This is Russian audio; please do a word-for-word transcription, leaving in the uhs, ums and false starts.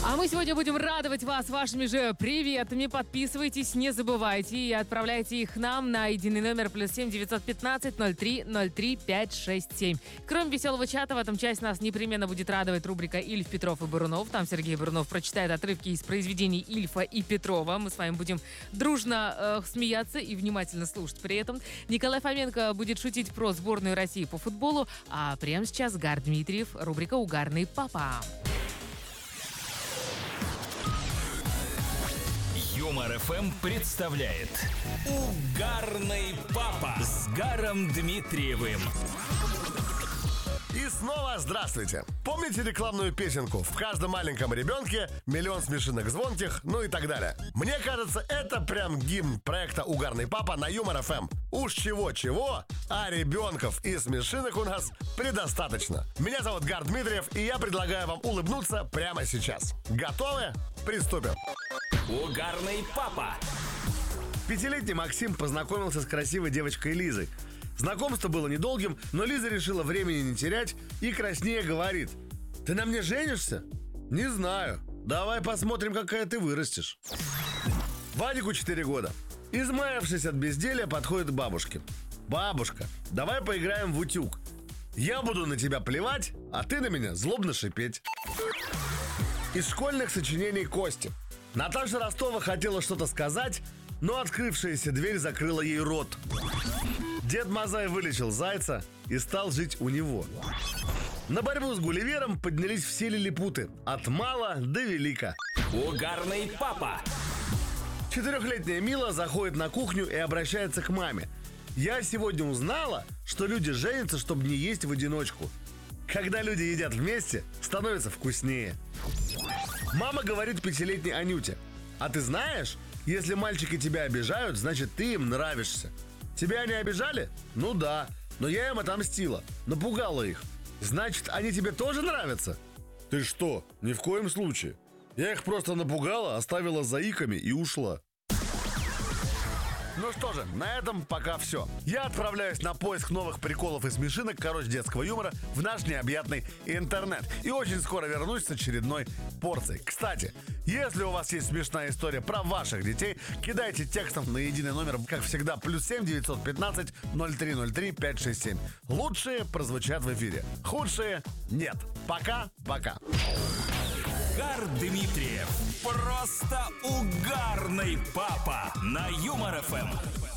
А мы сегодня будем радовать вас вашими же приветами. Подписывайтесь, не забывайте и отправляйте их нам на единый номер плюс семь девятьсот пятнадцать ноль три ноль три пять шесть семь. Кроме веселого чата, в этом часть нас непременно будет радовать рубрика «Ильф, Петров и Бурунов». Там Сергей Бурунов прочитает отрывки из произведений Ильфа и Петрова. Мы с вами будем дружно э, смеяться и внимательно слушать. При этом Николай Фоменко будет шутить про сборную России по футболу. А прямо сейчас Гар Дмитриев, рубрика «Угарный папа». Юмор эф эм представляет Угарный папа с Гаром Дмитриевым. И снова здравствуйте. Помните рекламную песенку «В каждом маленьком ребенке миллион смешинок звонких», ну и так далее? Мне кажется, это прям гимн проекта «Угарный папа» на Юмор эф эм. Уж чего-чего, а ребенков и смешинок у нас предостаточно. Меня зовут Гар Дмитриев, и я предлагаю вам улыбнуться прямо сейчас. Готовы? Приступим. Угарный папа. Пятилетний Максим познакомился с красивой девочкой Лизой. Знакомство было недолгим, но Лиза решила времени не терять и краснея говорит: «Ты на мне женишься?» «Не знаю. Давай посмотрим, какая ты вырастешь». Вадику четыре года. Измаявшись от безделья, подходит к бабушке. «Бабушка, давай поиграем в утюг. Я буду на тебя плевать, а ты на меня злобно шипеть». Из школьных сочинений Кости. Наташа Ростова хотела что-то сказать, но открывшаяся дверь закрыла ей рот. Дед Мазай вылечил зайца и стал жить у него. На борьбу с Гулливером поднялись все лилипуты, от мала до велика. Угарный папа. Четырехлетняя Мила заходит на кухню и обращается к маме. «Я сегодня узнала, что люди женятся, чтобы не есть в одиночку. Когда люди едят вместе, становится вкуснее». Мама говорит пятилетней Анюте: «А ты знаешь, если мальчики тебя обижают, значит, ты им нравишься. Тебя они обижали? Ну да, но я им отомстила, напугала их. Значит, они тебе тоже нравятся?» «Ты что? Ни в коем случае. Я их просто напугала, оставила заиками и ушла». Ну что же, на этом пока все. Я отправляюсь на поиск новых приколов и смешинок, короче, детского юмора в наш необъятный интернет. И очень скоро вернусь с очередной порцией. Кстати, если у вас есть смешная история про ваших детей, кидайте текстом на единый номер, как всегда, плюс семь девятьсот пятнадцать ноль три ноль три пять шесть семь. Лучшие прозвучат в эфире, худшие нет. Пока-пока. Гар Дмитриев. Просто угарный папа на Юмор эф эм.